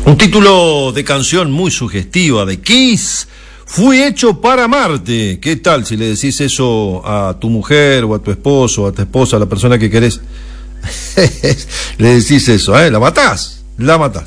Un título de canción muy sugestiva de Kiss, Fui hecho para amarte. ¿Qué tal si le decís eso a tu mujer o a tu esposo, a tu esposa, a la persona que querés? Le decís eso, la matás, la matás.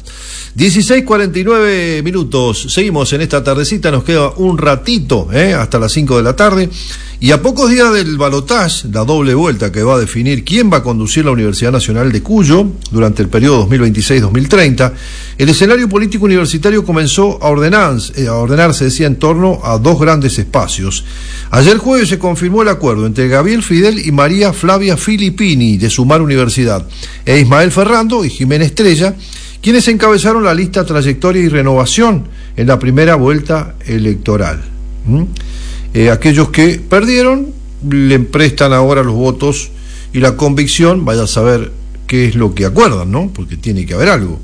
16:49. Seguimos en esta tardecita, nos queda un ratito, hasta las 5 de la tarde. Y a pocos días del balotaje, la doble vuelta que va a definir quién va a conducir la Universidad Nacional de Cuyo durante el periodo 2026-2030, el escenario político universitario comenzó a ordenarse, decía, en torno a dos grandes espacios. Ayer jueves se confirmó el acuerdo entre Gabriel Fidel y María Flavia Filippini, de Sumar Universidad, e Ismael Ferrando y Jimena Estrella, quienes encabezaron la lista Trayectoria y Renovación en la primera vuelta electoral. Aquellos que perdieron le prestan ahora los votos y la convicción, vaya a saber qué es lo que acuerdan, ¿no? Porque tiene que haber algo,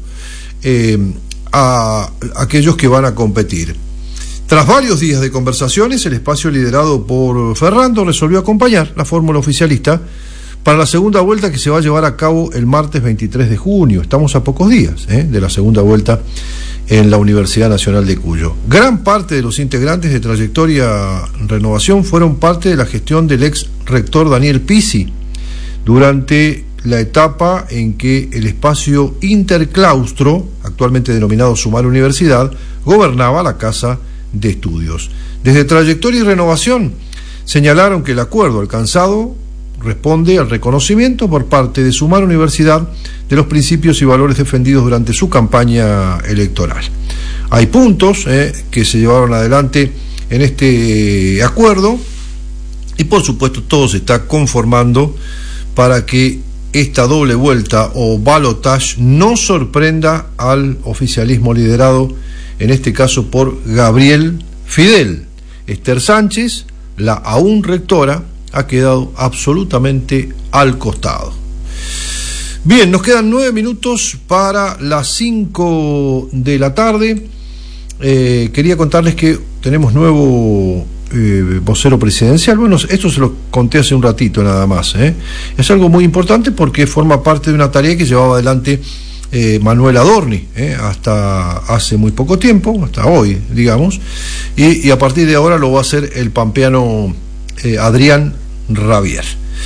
a aquellos que van a competir. Tras varios días de conversaciones, el espacio liderado por Ferrando resolvió acompañar la fórmula oficialista para la segunda vuelta que se va a llevar a cabo el martes 23 de junio. Estamos a pocos días de la segunda vuelta en la Universidad Nacional de Cuyo. Gran parte de los integrantes de Trayectoria Renovación fueron parte de la gestión del ex rector Daniel Pizzi durante la etapa en que el espacio interclaustro, actualmente denominado Sumar Universidad, gobernaba la Casa de Estudios. Desde Trayectoria y Renovación señalaron que el acuerdo alcanzado responde al reconocimiento por parte de Sumar Universidad de los principios y valores defendidos durante su campaña electoral. Hay puntos que se llevaron adelante en este acuerdo y por supuesto todo se está conformando para que esta doble vuelta o balotage no sorprenda al oficialismo liderado en este caso por Gabriel Fidel. Esther Sánchez, la aún rectora, ha quedado absolutamente al costado. Bien, nos quedan 9 minutos para las 5 de la tarde. Quería contarles que tenemos nuevo vocero presidencial. Bueno, esto se lo conté hace un ratito nada más. Es algo muy importante porque forma parte de una tarea que llevaba adelante Manuel Adorni hasta hace muy poco tiempo, hasta hoy, digamos, y a partir de ahora lo va a hacer el pampeano Adrián Rabier.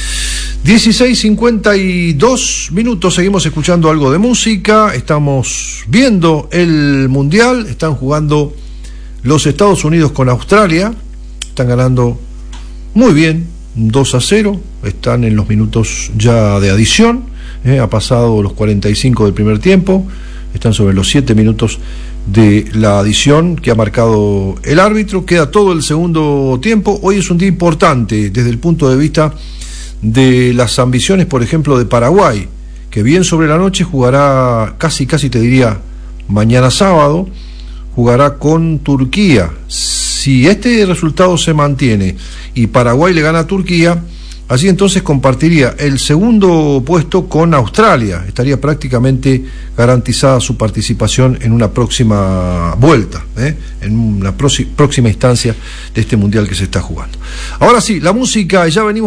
16:52, seguimos escuchando algo de música, estamos viendo el Mundial, están jugando los Estados Unidos con Australia, están ganando muy bien, 2-0, están en los minutos ya de adición, ha pasado los 45 del primer tiempo, están sobre los 7 minutos de la adición que ha marcado el árbitro, queda todo el segundo tiempo. Hoy es un día importante desde el punto de vista de las ambiciones, por ejemplo, de Paraguay, que bien sobre la noche jugará, casi te diría, mañana sábado, jugará con Turquía. Si este resultado se mantiene y Paraguay le gana a Turquía, así entonces compartiría el segundo puesto con Australia, estaría prácticamente garantizada su participación en una próxima vuelta, en una próxima instancia de este mundial que se está jugando. Ahora sí, la música, ya venimos